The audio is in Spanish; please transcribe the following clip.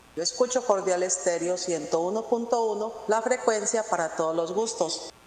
Yo escucho Cordial Estéreo 101.1, la frecuencia para todos los gustos.